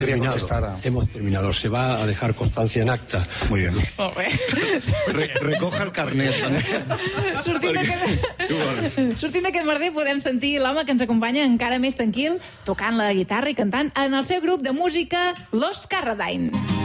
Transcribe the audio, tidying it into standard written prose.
Hemos terminado. Se va a dejar constancia en acta. Muy bien. Molt bé. Recoja el carnet. Sortint d'aquest merder podem sentir l'home que ens acompanya encara més tranquil, tocant la guitarra i cantant en el seu grup de música Los Carradine.